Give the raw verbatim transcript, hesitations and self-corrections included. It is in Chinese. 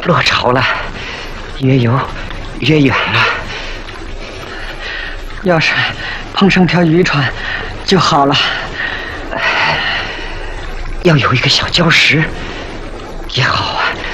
落潮了，越游越远了。 要是碰上条渔船就好了。 要有一个小礁石也好啊。